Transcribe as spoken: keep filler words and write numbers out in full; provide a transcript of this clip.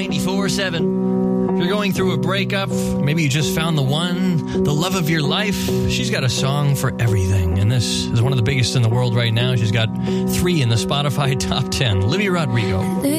ninety-four seven. If you're going through a breakup, maybe you just found the one, the love of your life, she's got a song for everything. And this is one of the biggest in the world right now. She's got three in the Spotify top ten. Olivia Rodrigo.